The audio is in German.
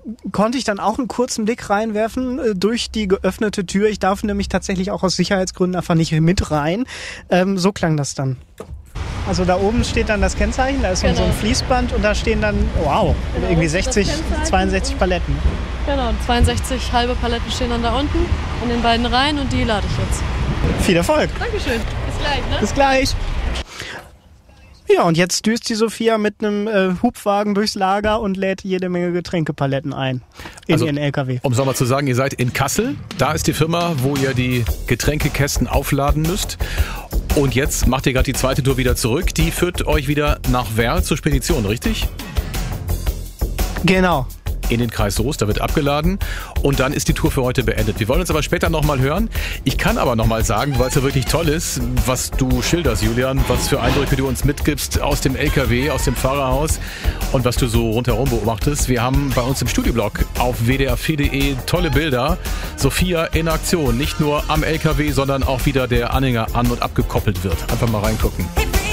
konnte ich dann auch einen kurzen Blick reinwerfen durch die geöffnete Tür. Ich darf nämlich tatsächlich auch aus Sicherheitsgründen einfach nicht mit rein. So klang das dann. Also da oben steht dann das Kennzeichen, da ist so ein Fließband und da stehen dann, irgendwie 62 Paletten. Genau, 62 halbe Paletten stehen dann da unten in den beiden Reihen und die lade ich jetzt. Viel Erfolg. Dankeschön. Bis gleich, ne? Bis gleich. Ja, und jetzt düst die Sophia mit einem Hubwagen durchs Lager und lädt jede Menge Getränkepaletten ein in ihren LKW. Um es nochmal zu sagen, ihr seid in Kassel. Da ist die Firma, wo ihr die Getränkekästen aufladen müsst. Und jetzt macht ihr gerade die zweite Tour wieder zurück. Die führt euch wieder nach Werl zur Spedition, richtig? Genau. In den Kreis Soest, da wird abgeladen und dann ist die Tour für heute beendet. Wir wollen uns aber später nochmal hören. Ich kann aber nochmal sagen, weil es ja wirklich toll ist, was du schilderst, Julian, was für Eindrücke du uns mitgibst aus dem LKW, aus dem Fahrerhaus und was du so rundherum beobachtest. Wir haben bei uns im Studioblog auf wdr4.de tolle Bilder. Sophia in Aktion, nicht nur am LKW, sondern auch wieder der Anhänger an- und abgekoppelt wird. Einfach mal reingucken.